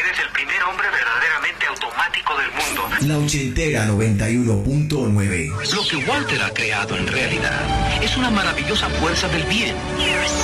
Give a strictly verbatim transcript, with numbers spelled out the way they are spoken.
eres el primer hombre verdaderamente automático del mundo. La ochentera noventa y uno punto nueve. Lo que Walter ha creado en realidad es una maravillosa fuerza del bien.